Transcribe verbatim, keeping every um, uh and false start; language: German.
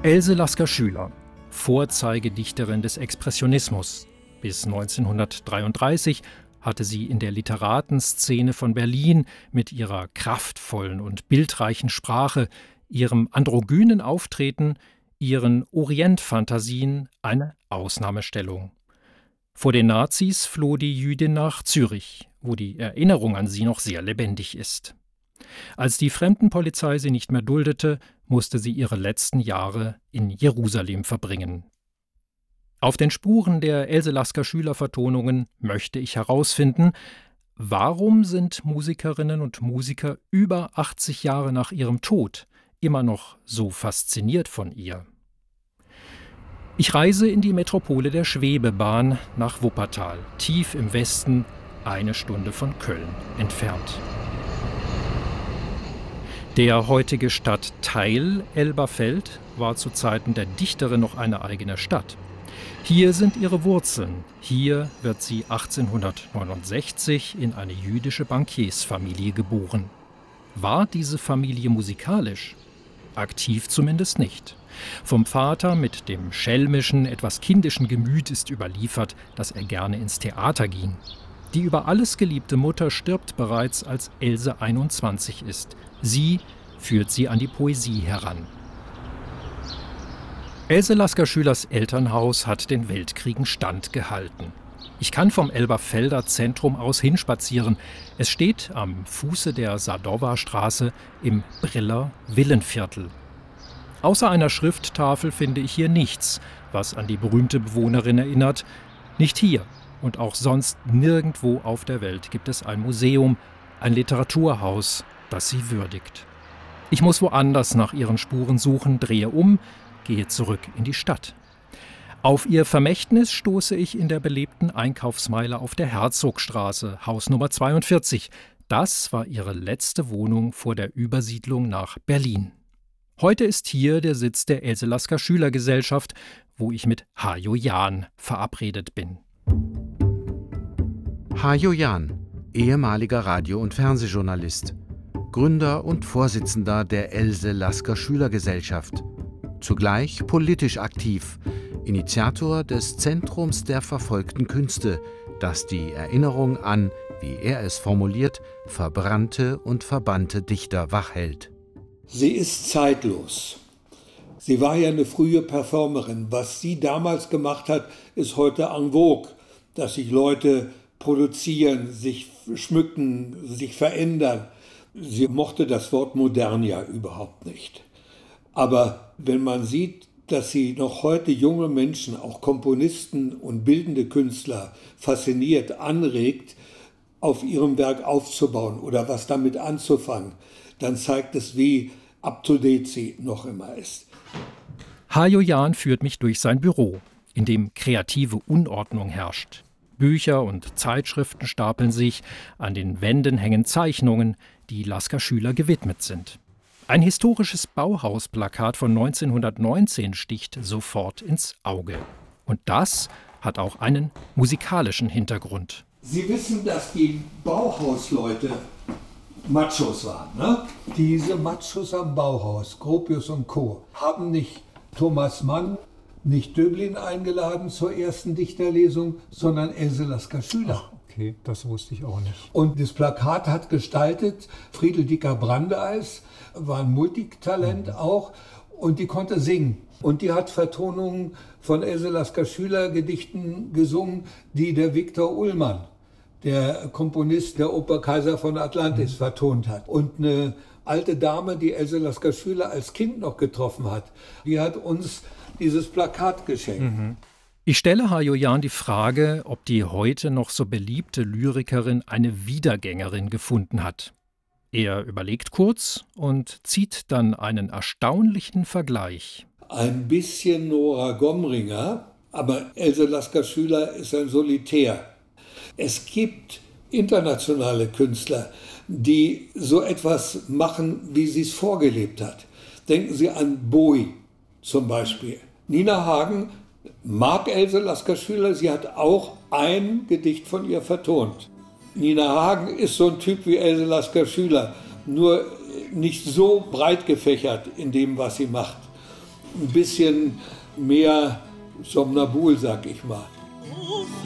Else Lasker-Schüler, Vorzeigedichterin des Expressionismus. Bis neunzehnhundertdreiunddreißig hatte sie in der Literatenszene von Berlin mit ihrer kraftvollen und bildreichen Sprache, ihrem androgynen Auftreten, ihren Orientfantasien eine Ausnahmestellung. Vor den Nazis floh die Jüdin nach Zürich, wo die Erinnerung an sie noch sehr lebendig ist. Als die Fremdenpolizei sie nicht mehr duldete, musste sie ihre letzten Jahre in Jerusalem verbringen. Auf den Spuren der Else Lasker-Schüler-Vertonungen möchte ich herausfinden, warum sind Musikerinnen und Musiker über achtzig Jahre nach ihrem Tod immer noch so fasziniert von ihr? Ich reise in die Metropole der Schwebebahn nach Wuppertal, tief im Westen, eine Stunde von Köln entfernt. Der heutige Stadtteil Elberfeld war zu Zeiten der Dichterin noch eine eigene Stadt. Hier sind ihre Wurzeln. Hier wird sie achtzehnhundertneunundsechzig in eine jüdische Bankiersfamilie geboren. War diese Familie musikalisch? Aktiv zumindest nicht. Vom Vater mit dem schelmischen, etwas kindischen Gemüt ist überliefert, dass er gerne ins Theater ging. Die über alles geliebte Mutter stirbt bereits, als Else einundzwanzig ist. Sie führt sie an die Poesie heran. Else Lasker-Schülers Elternhaus hat den Weltkriegen standgehalten. Ich kann vom Elberfelder Zentrum aus hinspazieren. Es steht am Fuße der Sadowa-Straße im Briller Villenviertel. Außer einer Schrifttafel finde ich hier nichts, was an die berühmte Bewohnerin erinnert. Nicht hier und auch sonst nirgendwo auf der Welt gibt es ein Museum, ein Literaturhaus, das sie würdigt. Ich muss woanders nach ihren Spuren suchen, drehe um, gehe zurück in die Stadt. Auf ihr Vermächtnis stoße ich in der belebten Einkaufsmeile auf der Herzogstraße, Haus Nummer zweiundvierzig. Das war ihre letzte Wohnung vor der Übersiedlung nach Berlin. Heute ist hier der Sitz der Else Lasker-Schüler-Gesellschaft, wo ich mit Hajo Jahn verabredet bin. Hajo Jahn, ehemaliger Radio- und Fernsehjournalist, Gründer und Vorsitzender der Else Lasker-Schüler-Gesellschaft, zugleich politisch aktiv, Initiator des Zentrums der verfolgten Künste, das die Erinnerung an, wie er es formuliert, verbrannte und verbannte Dichter wachhält. Sie ist zeitlos. Sie war ja eine frühe Performerin. Was sie damals gemacht hat, ist heute en vogue, dass sich Leute produzieren, sich schmücken, sich verändern. Sie mochte das Wort modern ja überhaupt nicht. Aber wenn man sieht, dass sie noch heute junge Menschen, auch Komponisten und bildende Künstler fasziniert, anregt, auf ihrem Werk aufzubauen oder was damit anzufangen, dann zeigt es, wie up-to-date sie noch immer ist. Hajo Jahn führt mich durch sein Büro, in dem kreative Unordnung herrscht. Bücher und Zeitschriften stapeln sich, an den Wänden hängen Zeichnungen, die Lasker-Schüler gewidmet sind. Ein historisches Bauhausplakat von neunzehnhundertneunzehn sticht sofort ins Auge. Und das hat auch einen musikalischen Hintergrund. Sie wissen, dass die Bauhausleute Machos waren, ne? Diese Machos am Bauhaus, Gropius und Co., haben nicht Thomas Mann, nicht Döblin eingeladen zur ersten Dichterlesung, sondern Else Lasker-Schüler. Ach, okay, das wusste ich auch nicht. Und das Plakat hat gestaltet Friedel Dicker-Brandeis, war ein Multitalent mhm. auch, und die konnte singen. Und die hat Vertonungen von Else Lasker-Schüler Gedichten gesungen, die der Viktor Ullmann, der Komponist der Oper Kaiser von Atlantis, mhm. vertont hat. Und eine alte Dame, die Else Lasker-Schüler als Kind noch getroffen hat, die hat uns dieses Plakat geschenkt. Mhm. Ich stelle Hajo Jahn die Frage, ob die heute noch so beliebte Lyrikerin eine Wiedergängerin gefunden hat. Er überlegt kurz und zieht dann einen erstaunlichen Vergleich. Ein bisschen Nora Gomringer, aber Else Lasker-Schüler ist ein Solitär. Es gibt internationale Künstler, die so etwas machen, wie sie es vorgelebt hat. Denken Sie an Bowie zum Beispiel. Nina Hagen mag Else Lasker-Schüler, sie hat auch ein Gedicht von ihr vertont. Nina Hagen ist so ein Typ wie Else Lasker-Schüler, nur nicht so breit gefächert in dem, was sie macht. ein bisschen mehr somnambul, sag ich mal.